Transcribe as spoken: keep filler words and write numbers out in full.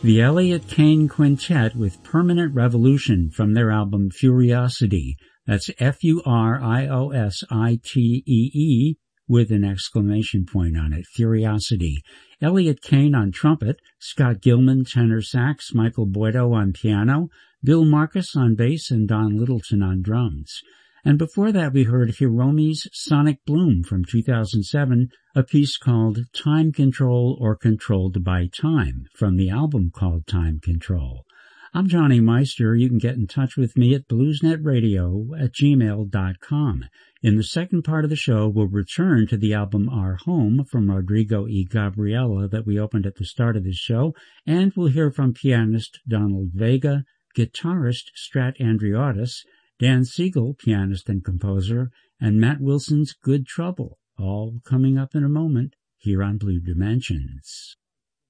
The Elliott Kane Quintet with Permanent Revolution from their album Furiosity. That's F U R I O S I T E E with an exclamation point on it. Furiosity. Elliott Kane on trumpet, Scott Gilman tenor sax, Michael Boydo on piano, Bill Marcus on bass, and Don Littleton on drums. And before that we heard Hiromi's Sonic Bloom from two thousand seven, a piece called Time Control or Controlled by Time from the album called Time Control. I'm Johnny Meister. You can get in touch with me at bluesnetradio at gmail dot com. In the second part of the show, we'll return to the album Our Home from Rodrigo y Gabriela that we opened at the start of the show, and we'll hear from pianist Donald Vega, guitarist Strat Andriotis, Dan Siegel, pianist and composer, and Matt Wilson's Good Trouble, all coming up in a moment here on Blue Dimensions.